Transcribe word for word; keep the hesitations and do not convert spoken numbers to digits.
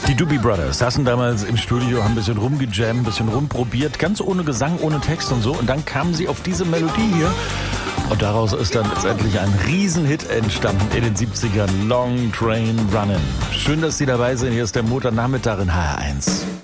Die Doobie Brothers saßen damals im Studio, haben ein bisschen rumgejammt, ein bisschen rumprobiert, ganz ohne Gesang, ohne Text und so. Und dann kamen sie auf diese Melodie hier. Und daraus ist dann letztendlich ein Riesenhit entstanden in den siebzigern. Long Train Runnin'. Schön, dass Sie dabei sind. Hier ist der Montag Nachmittag in H R eins.